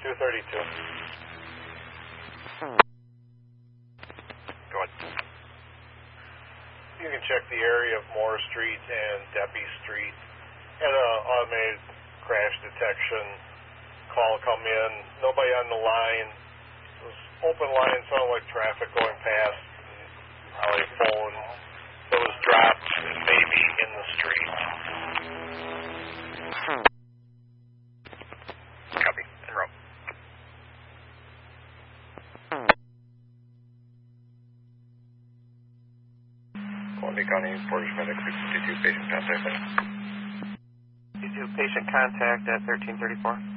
232. Go ahead. You can check the area of Moore Street and Deppie Street. Had an automated crash detection call come in. Nobody on the line. It was open line, sounded like traffic going past. Probably a phone that was dropped and maybe in the street. Copy. En route. Columbia County, Portage Medic 652, patient contact. 52, patient contact at 1334.